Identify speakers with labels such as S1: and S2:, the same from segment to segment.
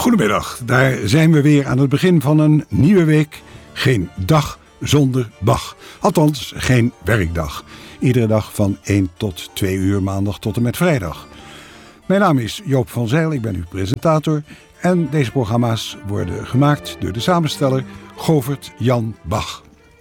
S1: Goedemiddag, daar zijn we weer aan het begin van een nieuwe week. Geen dag zonder Bach. Althans, geen werkdag. Iedere dag van 1 tot 2 uur maandag tot en met vrijdag. Mijn naam is Joop van Zijl, ik ben uw presentator. En deze programma's worden gemaakt door de samensteller Govert Jan Bach.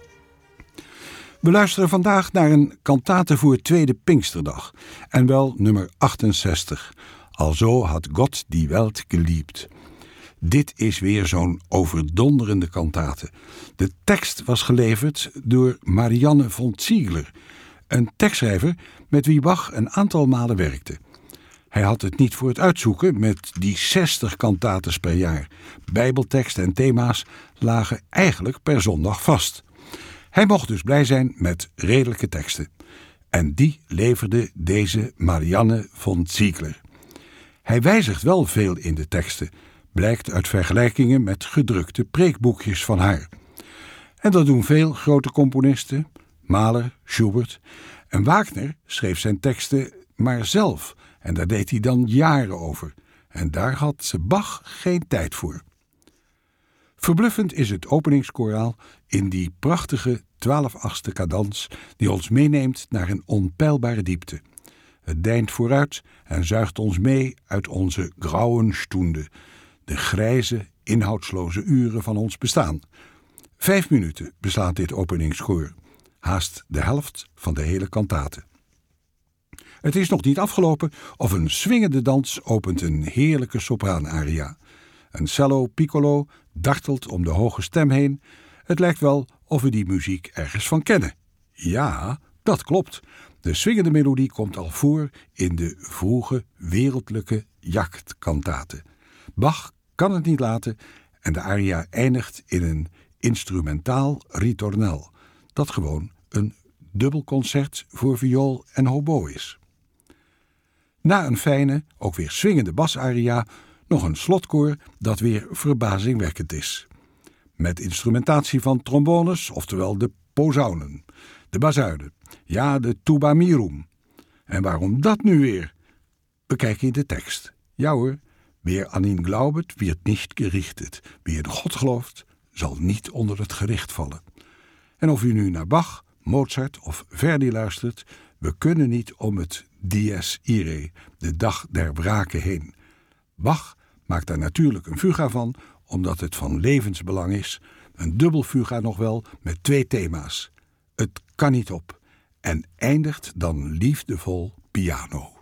S1: We luisteren vandaag naar een kantate voor tweede Pinksterdag. En wel nummer 68. Alzo had God die Welt geliebt. Dit is weer zo'n overdonderende kantate. De tekst was geleverd door Marianne von Ziegler, een tekstschrijver met wie Bach een aantal malen werkte. Hij had het niet voor het uitzoeken met die 60 kantates per jaar. Bijbelteksten en thema's lagen eigenlijk per zondag vast. Hij mocht dus blij zijn met redelijke teksten. En die leverde deze Marianne von Ziegler. Hij wijzigt wel veel in de teksten, blijkt uit vergelijkingen met gedrukte preekboekjes van haar. En dat doen veel grote componisten, Mahler, Schubert. En Wagner schreef zijn teksten maar zelf, en daar deed hij dan jaren over. En daar had Bach geen tijd voor. Verbluffend is het openingskoraal in die prachtige 12/8 cadans die ons meeneemt naar een onpeilbare diepte. Het deint vooruit en zuigt ons mee uit onze grauwen Stunde, de grijze, inhoudsloze uren van ons bestaan. 5 minuten beslaat dit openingskoor, haast de helft van de hele kantate. Het is nog niet afgelopen of een swingende dans opent een heerlijke sopraanaria. Een cello piccolo dartelt om de hoge stem heen. Het lijkt wel of we die muziek ergens van kennen. Ja, dat klopt. De swingende melodie komt al voor in de vroege wereldlijke jachtkantate. Bach kan het niet laten en de aria eindigt in een instrumentaal ritornel, dat gewoon een dubbelconcert voor viool en hobo is. Na een fijne, ook weer swingende basaria, nog een slotkoor dat weer verbazingwekkend is. Met instrumentatie van trombones, oftewel de posaunen, de bazuinen, ja, de tuba mirum. En waarom dat nu weer? Bekijk in de tekst. Ja hoor, wer an ihn glaubet, wird nicht gerichtet. Wie in God gelooft, zal niet onder het gericht vallen. En of u nu naar Bach, Mozart of Verdi luistert, we kunnen niet om het dies irae, de dag der wrake heen. Bach maakt daar natuurlijk een fuga van, omdat het van levensbelang is. Een dubbel fuga nog wel met 2 thema's. Het kan niet op en eindigt dan liefdevol piano.